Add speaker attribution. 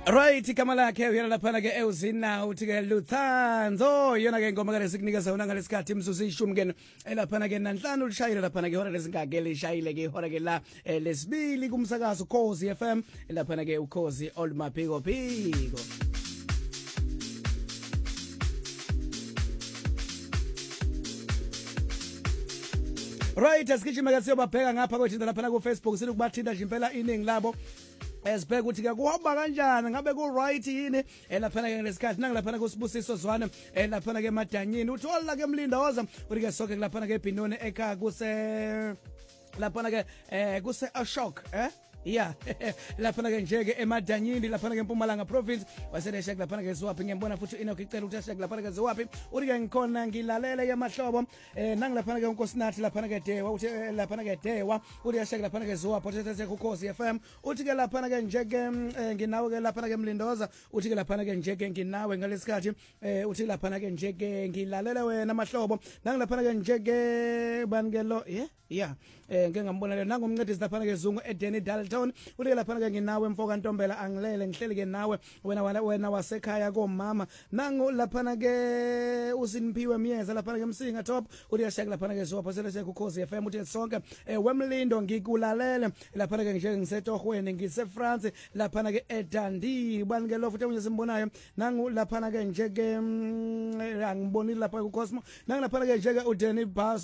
Speaker 1: Right, igama lakhe uyena laphana ke euzina uthi ke Luthanzo yona ke ingoma ke sikunikeza yona ngalesikhathi imzuzu ishumi ke elaphana ke nanhlanu lishayile laphana ke hora lesingake lishayile ke hora ke la lesibili kumsakazo Ukhozi FM elaphana ke Ukhozi Old Maphiko Phiko. Right, asikijima ke siyobabheka ngapha kwethinda laphana ku Facebook sithi kubathinda nje impela iningi labo esibheka ukuthi ke kuhamba kanjani ngabe ku right yini elaphana ke ngalesikhathi nangilaphana kusibusiso Zwane elaphana ke Madanyini uthi walla ke Mlindoza uthi ke sonke laphana ke Binoni ekhaya kuse laphana ke kuse Ashok yeah laphana ke nje ke eMadanyini laphana ke eMpumalanga province wasedeshe laphana ke Ziwaphi ngiyambona futhi Enoch icela ukuthi asheke laphana ke Ziwaphi uthi ke ngikhona ngilalele yamahlobo nangilaphana ke uNkosinathi laphana ke Dewa uthi laphana ke Dewa uthi asheke laphana ke Ziwaphi uthi Ukhozi FM uthi ke laphana ke nje ke nginawe ke laphana ke Mlindoza uthi ke laphana ke nje ke nginawe ngalesikhathi uthi laphana ke nje ke ngilalele wena amahlobo nangilaphana ke nje ke banigelo yeah ngeke ngambona le nangumncedisi laphana ke Zungu eDeni Dalton uthi laphana ke nginawe mfoka Ntombela angilele ngihleli ke nawe wena wasekhaya komama nangu laphana ke usiniphiwe Miyeza laphana ke Msinga Top uthi yashaka laphana ke Ziwaphi selese Ukhozi FM uthi sonke wemlindo ngikulalele laphana ke nje ngisetohweni ngise France laphana ke eDandi banike lo futhi unyesimbonayo nangu laphana ke nje ke angibonile lapha ku Cosmo nangu laphana ke nje ke uDeni Bus